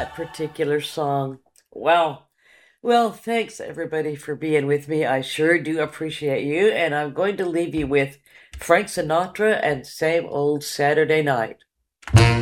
that particular song. Wow. Well, thanks everybody for being with me. I sure do appreciate you. And I'm going to leave you with Frank Sinatra and Same Old Saturday Night.